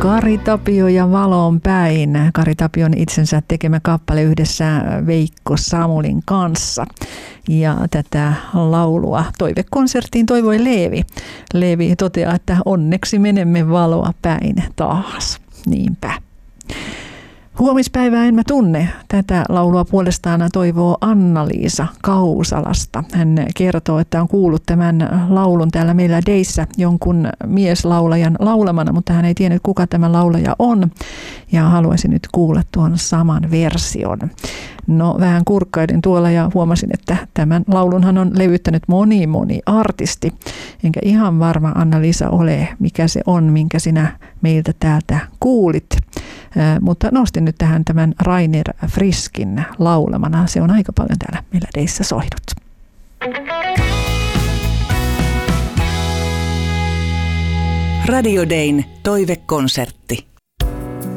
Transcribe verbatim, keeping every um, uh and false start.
Kari Tapio ja Valoon päin. Kari Tapion itsensä tekemä kappale yhdessä Veikko Samulin kanssa. Ja tätä laulua toivekonserttiin toivoi Leevi. Leevi toteaa, että onneksi menemme valoa päin taas. Niinpä. Huomispäivää en mä tunne. Tätä laulua puolestaan toivoo Anna-Liisa Kausalasta. Hän kertoo, että on kuullut tämän laulun täällä meillä Deissä jonkun mieslaulajan laulamana, mutta hän ei tiennyt, kuka tämä laulaja on. Ja haluaisin nyt kuulla tuon saman version. No vähän kurkkailin tuolla ja huomasin, että tämän laulunhan on levyttänyt moni moni artisti. Enkä ihan varma, Anna-Liisa, ole, mikä se on, minkä sinä meiltä täältä kuulit. Äh, mutta nostin nyt tähän tämän Rainer Friskin laulamana. Se on aika paljon täällä meillä Deissä soinut. Radio Dayn toivekonsertti.